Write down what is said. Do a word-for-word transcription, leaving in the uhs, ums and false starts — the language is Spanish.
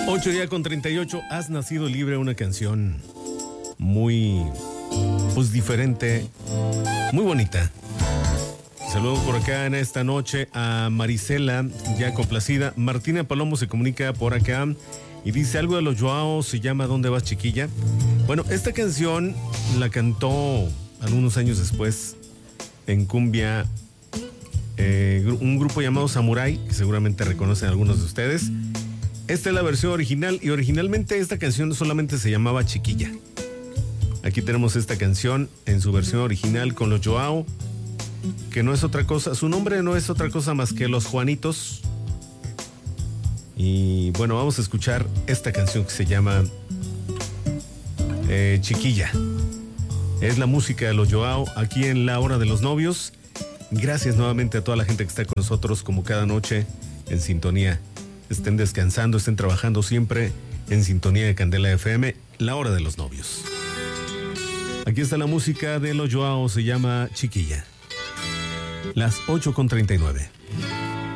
ocho días con treinta y ocho, Has nacido libre, una canción muy, pues diferente, muy bonita. Saludos por acá en esta noche a Marisela, ya complacida. Martina Palomo se comunica por acá y dice algo de los Joao, se llama ¿Dónde vas, chiquilla? Bueno, esta canción la cantó algunos años después en cumbia eh, un grupo llamado Samurai, que seguramente reconocen algunos de ustedes. Esta es la versión original y originalmente esta canción solamente se llamaba Chiquilla. Aquí tenemos esta canción en su versión original con los Joao, que no es otra cosa, su nombre no es otra cosa más que Los Juanitos. Y bueno, vamos a escuchar esta canción que se llama eh, Chiquilla. Es la música de los Joao aquí en La Hora de los Novios. Gracias nuevamente a toda la gente que está con nosotros como cada noche en sintonía. Estén descansando, estén trabajando siempre en sintonía de Candela F M, La Hora de los Novios. Aquí está la música de los Joao, se llama Chiquilla. Las ocho con treinta y nueve.